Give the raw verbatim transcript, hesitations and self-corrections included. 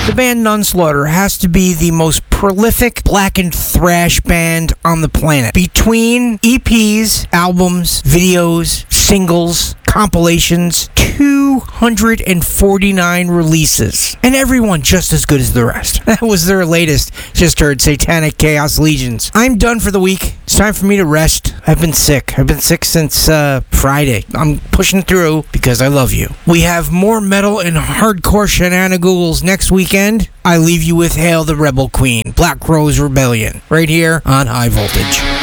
The band Nunslaughter has to be the most prolific black and thrash band on the planet. Between E Ps, albums, videos, singles, compilations, two hundred forty-nine releases, and everyone just as good as the rest. That was their latest. Just heard Satanic Chaos Legions. I'm done for the week. It's time for me to rest. I've been sick. I've been sick since uh, Friday. I'm pushing through because I love you. We have more metal and hardcore shenanigans next weekend. I leave you with Hail the Rebel Queen, Black Crowes Rebellion, right here on High Voltage.